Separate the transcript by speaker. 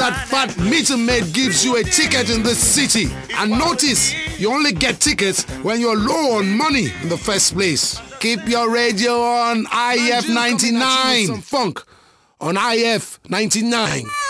Speaker 1: fat meter maid gives you a ticket in the city. And notice, you only get tickets when you're low on money in the first place. Keep your radio on IF 99. Some funk on IF 99.